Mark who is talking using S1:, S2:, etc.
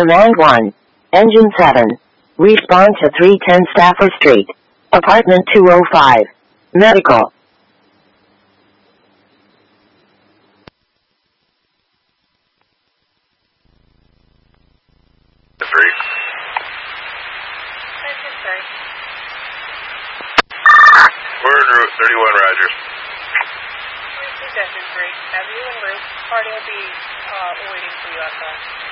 S1: Command 1. Engine 7. Respond to 310 Stafford Street. Apartment 205. Medical.
S2: We're en route, 31 Roger.
S3: Suggestion 3. Have you en route. Party will be waiting for you outside.